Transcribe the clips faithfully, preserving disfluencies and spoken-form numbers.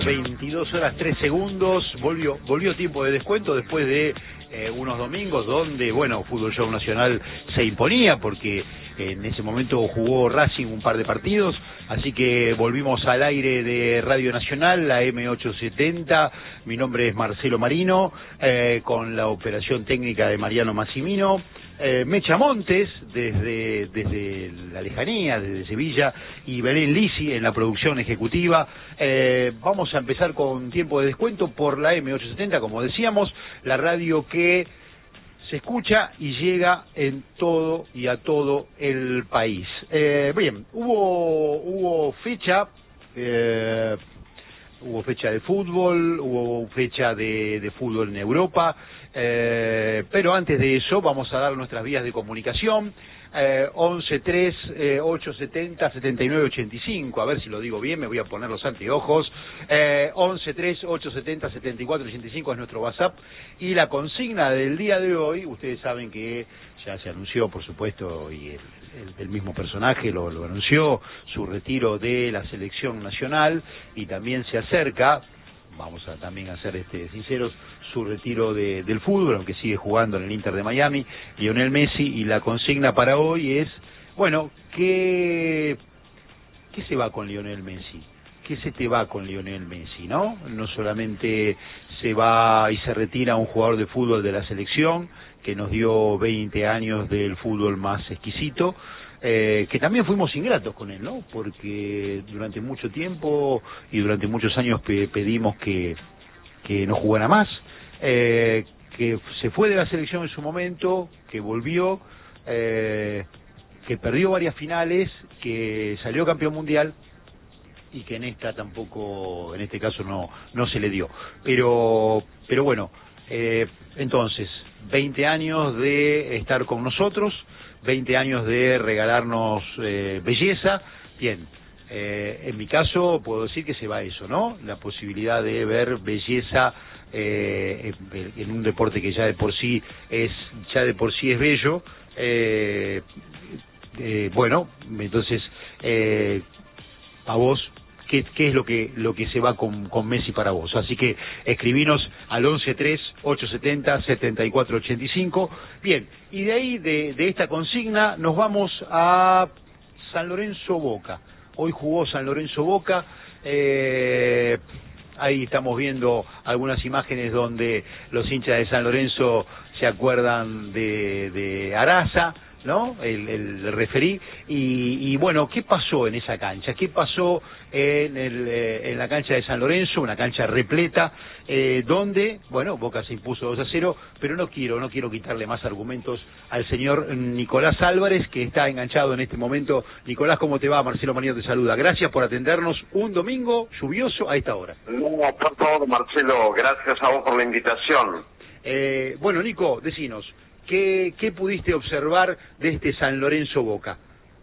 veintidós horas tres segundos, volvió volvió tiempo de descuento después de eh, unos domingos donde, bueno, Fútbol Show Nacional se imponía porque en ese momento jugó Racing un par de partidos, así que volvimos al aire de Radio Nacional, la eme ochocientos setenta, mi nombre es Marcelo Marino, eh, con la operación técnica de Mariano Massimino, eh, Mecha Montes, desde, desde la lejanía, desde Sevilla, y Belén Lisi en la producción ejecutiva. Eh, vamos a empezar con tiempo de descuento por la eme ochocientos setenta, como decíamos, la radio que se escucha y llega en todo y a todo el país. Eh, bien, hubo hubo fecha, eh, hubo fecha de fútbol, hubo fecha de, de fútbol en Europa, eh, pero antes de eso vamos a dar nuestras vías de comunicación. Eh, once tres eh, ochocientos setenta setenta y nueve ochenta y cinco, a ver si lo digo bien, me voy a poner los anteojos. eh, once tres ochocientos setenta setenta y cuatro ochenta y cinco es nuestro WhatsApp, y la consigna del día de hoy, ustedes saben que ya se anunció, por supuesto, y el, el, el mismo personaje lo, lo anunció, su retiro de la selección nacional, y también se acerca, vamos a también a ser este, sinceros, su retiro de, del fútbol, aunque sigue jugando en el Inter de Miami, Lionel Messi, y la consigna para hoy es, bueno, ¿qué, qué se va con Lionel Messi? ¿Qué se te va con Lionel Messi, no? No solamente se va y se retira un jugador de fútbol de la selección, que nos dio veinte años del fútbol más exquisito, Eh, que también fuimos ingratos con él, ¿no? Porque durante mucho tiempo y durante muchos años pe pedimos que, que no jugara más, eh, que se fue de la selección en su momento, que volvió, eh, que perdió varias finales, que salió campeón mundial y que en esta tampoco, en este caso no, no se le dio. Pero, pero bueno, eh, entonces, veinte años de estar con nosotros, veinte años de regalarnos eh, belleza. Bien, eh, en mi caso puedo decir que se va eso, ¿no? La posibilidad de ver belleza eh, en, en un deporte que ya de por sí es ya de por sí es bello. Eh, eh, bueno, entonces eh, a vos, ¿Qué, ¿Qué es lo que lo que se va con, con Messi para vos? Así que escribinos al once tres ochocientos setenta setenta y cuatro ochenta y cinco. Bien, y de ahí, de, de esta consigna, nos vamos a San Lorenzo Boca. Hoy jugó San Lorenzo Boca. Eh, ahí estamos viendo algunas imágenes donde los hinchas de San Lorenzo se acuerdan de, de Araza, ¿no? El, el referí, y, y bueno, ¿qué pasó en esa cancha? ¿Qué pasó en, el, eh, en la cancha de San Lorenzo, una cancha repleta, eh, donde, bueno, Boca se impuso dos a cero, pero no quiero, no quiero quitarle más argumentos al señor Nicolás Álvarez, que está enganchado en este momento. Nicolás, ¿cómo te va? Marcelo Marino te saluda. Gracias por atendernos un domingo lluvioso a esta hora. No, por favor, Marcelo, gracias a vos por la invitación. Eh, bueno, Nico, decinos, ¿Qué, ¿Qué pudiste observar de este San Lorenzo Boca?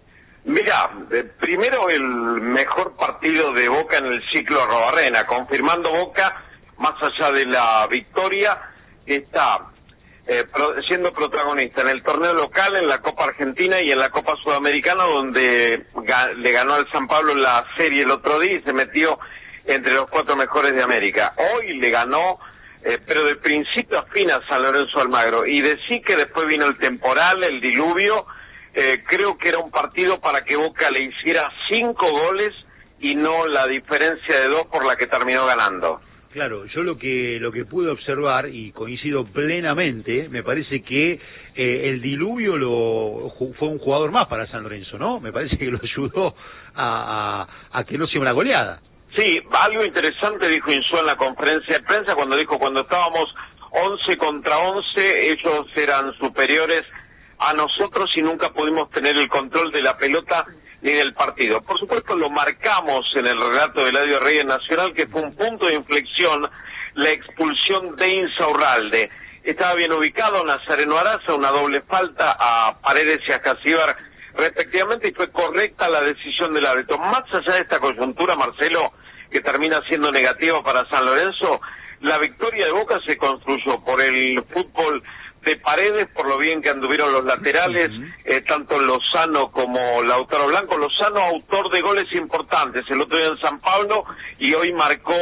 Mira, eh, primero el mejor partido de Boca en el ciclo Arrobarrena, confirmando Boca, más allá de la victoria, está eh, pro, siendo protagonista en el torneo local, en la Copa Argentina y en la Copa Sudamericana, donde ga, le ganó al San Pablo en la serie el otro día y se metió entre los cuatro mejores de América. Hoy le ganó, Eh, pero de principio a fin a San Lorenzo Almagro, y decir que después vino el temporal, el diluvio, eh, creo que era un partido para que Boca le hiciera cinco goles y no la diferencia de dos por la que terminó ganando. Claro, yo lo que lo que pude observar, y coincido plenamente, me parece que eh, el diluvio lo fue un jugador más para San Lorenzo, ¿no? Me parece que lo ayudó a, a, a que no sea una goleada. Sí, algo interesante dijo Insúa en la conferencia de prensa cuando dijo, cuando estábamos once contra once, ellos eran superiores a nosotros y nunca pudimos tener el control de la pelota ni del partido. Por supuesto lo marcamos en el relato de Eladio Reyes Nacional, que fue un punto de inflexión la expulsión de Insaurralde. Estaba bien ubicado Nazareno Araza, una doble falta a Paredes y a Casíbar respectivamente, y fue correcta la decisión del árbitro. Más allá de esta coyuntura, Marcelo, que termina siendo negativa para San Lorenzo, la victoria de Boca se construyó por el fútbol de Paredes, por lo bien que anduvieron los laterales, uh-huh. eh, tanto Lozano como Lautaro Blanco. Lozano, autor de goles importantes, el otro día en San Pablo, y hoy marcó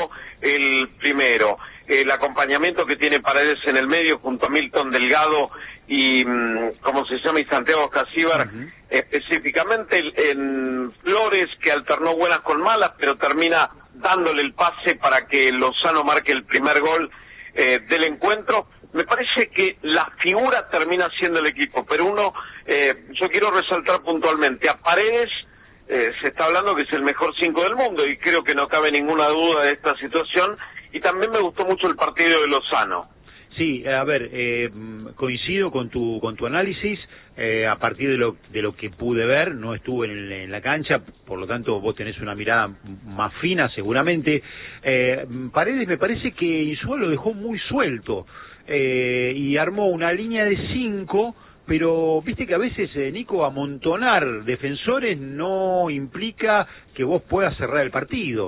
el primero, el acompañamiento que tiene Paredes en el medio junto a Milton Delgado y, ¿cómo se llama? Y Santiago Casíbar, uh-huh. específicamente en Flores, que alternó buenas con malas, pero termina dándole el pase para que Lozano marque el primer gol eh, del encuentro. Me parece que la figura termina siendo el equipo, pero uno, eh, yo quiero resaltar puntualmente, a Paredes eh, se está hablando que es el mejor cinco del mundo, y creo que no cabe ninguna duda de esta situación, y también me gustó mucho el partido de Lozano. Sí, a ver, eh, coincido con tu con tu análisis, eh, a partir de lo de lo que pude ver, no estuve en, en la cancha, por lo tanto vos tenés una mirada más fina seguramente. Eh, Paredes me parece que Insúa lo dejó muy suelto, eh, y armó una línea de cinco, pero viste que a veces, eh, Nico, amontonar defensores no implica que vos puedas cerrar el partido.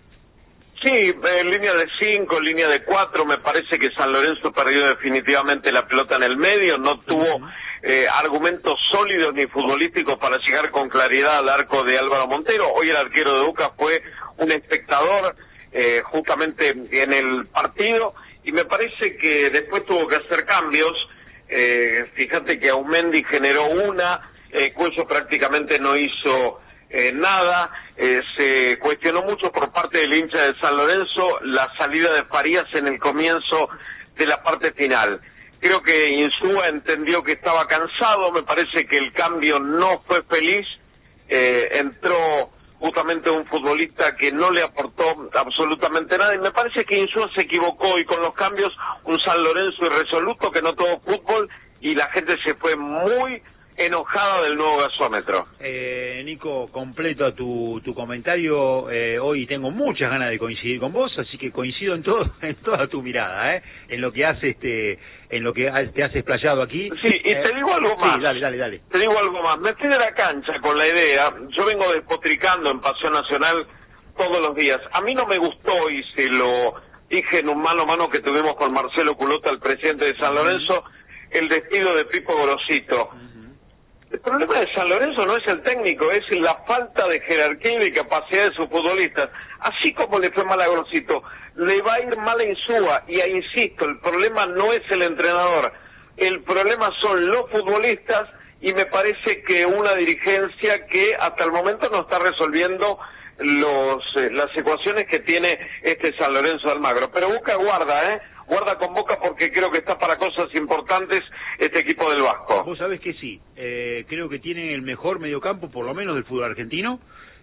Sí, en línea de cinco, línea de cuatro, me parece que San Lorenzo perdió definitivamente la pelota en el medio, no tuvo eh, argumentos sólidos ni futbolísticos para llegar con claridad al arco de Álvaro Montero. Hoy el arquero de Boca fue un espectador eh, justamente en el partido, y me parece que después tuvo que hacer cambios. Eh, fíjate que Aumendi generó una, eh, Cuello prácticamente no hizo Eh, nada, eh, se cuestionó mucho por parte del hincha de San Lorenzo la salida de Farías en el comienzo de la parte final. Creo que Insúa entendió que estaba cansado, me parece que el cambio no fue feliz, eh, entró justamente un futbolista que no le aportó absolutamente nada, y me parece que Insúa se equivocó, y con los cambios un San Lorenzo irresoluto que no tuvo fútbol, y la gente se fue muy enojada del nuevo gasómetro. Eh, Nico, completo a tu, tu comentario, eh, hoy tengo muchas ganas de coincidir con vos, así que coincido en todo, en toda tu mirada, ¿eh? En lo que has, este, en lo que te has explayado aquí. Sí, y eh, te digo algo más. Sí, dale, dale, dale. Te digo algo más. Me fui de la cancha con la idea, yo vengo despotricando en Pasión Nacional todos los días. A mí no me gustó, y se lo dije en un mano a mano que tuvimos con Marcelo Culota, el presidente de San Lorenzo, uh-huh. el despido de Pipo Gorosito. Uh-huh. El problema de San Lorenzo no es el técnico, es la falta de jerarquía y de capacidad de sus futbolistas. Así como le fue mal a Gorosito, le va a ir mal a Insúa, y a, insisto, el problema no es el entrenador, el problema son los futbolistas, y me parece que una dirigencia que hasta el momento no está resolviendo los eh, las ecuaciones que tiene este San Lorenzo de Almagro. Pero Boca guarda, ¿eh? Guarda con Boca, porque creo que está para cosas importantes este equipo del Vasco. Vos sabés que sí, eh, creo que tienen el mejor mediocampo, por lo menos del fútbol argentino,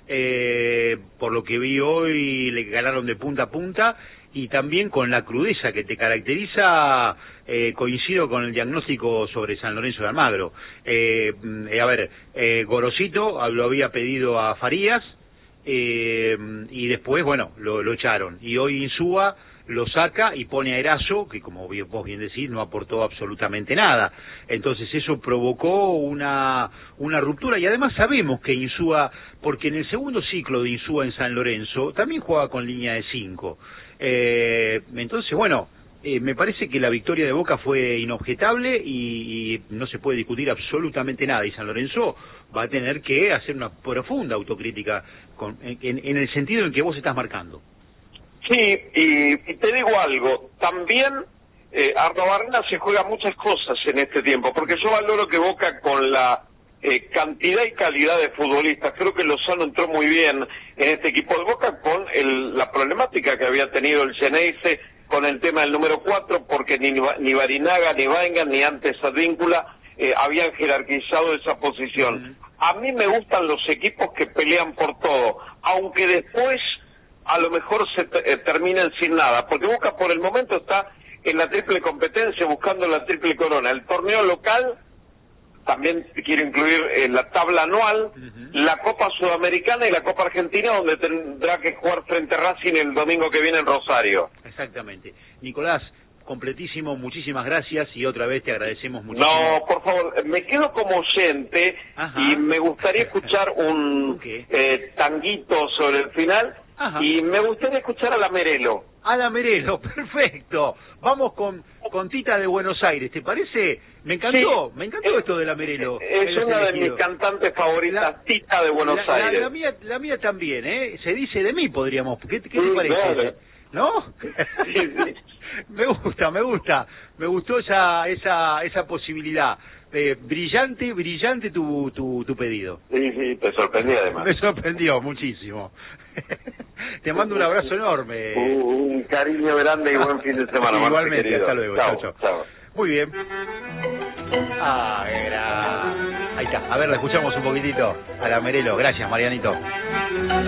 eh, por lo que vi hoy le ganaron de punta a punta, y también con la crudeza que te caracteriza, eh, coincido con el diagnóstico sobre San Lorenzo de Almagro. Eh, eh, a ver, eh, Gorosito lo había pedido a Farías, eh, y después, bueno, lo, lo echaron, y hoy Insúa lo saca y pone a Erazo, que como vos bien decís, no aportó absolutamente nada. Entonces eso provocó una una ruptura, y además sabemos que Insúa, porque en el segundo ciclo de Insúa en San Lorenzo, también jugaba con línea de cinco. Eh, entonces, bueno, eh, me parece que la victoria de Boca fue inobjetable, y, y no se puede discutir absolutamente nada, y San Lorenzo va a tener que hacer una profunda autocrítica con, en, en el sentido en que vos estás marcando. Sí, y, y te digo algo, también eh, Arrobarrena se juega muchas cosas en este tiempo, porque yo valoro que Boca, con la eh, cantidad y calidad de futbolistas, creo que Lozano entró muy bien en este equipo de Boca, con el, la problemática que había tenido el Geneise con el tema del número cuatro, porque ni, ni Barinaga, ni Vaingan, ni antes Advíncula eh, habían jerarquizado esa posición. A mí me gustan los equipos que pelean por todo, aunque después a lo mejor se eh, terminan sin nada, porque Boca por el momento está en la triple competencia, buscando la triple corona. El torneo local también quiero incluir en la tabla anual, uh-huh. la Copa Sudamericana y la Copa Argentina, donde tendrá que jugar frente a Racing el domingo que viene en Rosario. Exactamente. Nicolás, completísimo, muchísimas gracias, y otra vez te agradecemos muchísimo. No, por favor, me quedo como oyente. Ajá. Y me gustaría escuchar un eh, tanguito sobre el final. Ajá. Y me gustaría escuchar a la Merelo. A la Merelo, perfecto. Vamos con, con Tita de Buenos Aires, ¿te parece? Me encantó, sí, me encantó es, esto de la Merelo. Es una de mis cantantes favoritas, la, Tita de Buenos la, Aires. La, la, mía, la mía también, ¿eh? Se dice de mí, podríamos. ¿Qué, qué te mm, parece? Claro. ¿no? Sí, sí. Me gusta, me gusta, me gustó esa esa esa posibilidad. Eh, brillante, brillante tu, tu tu pedido. Sí, sí, te sorprendí además. Me sorprendió muchísimo. Te mando un abrazo enorme. Un, un cariño grande y buen fin de semana. Igualmente, Marce, hasta luego. Chao, Chao, chao. chao. Muy bien. Ah, era... Ahí está. A ver, la escuchamos un poquitito a la Merelo. Gracias, Marianito.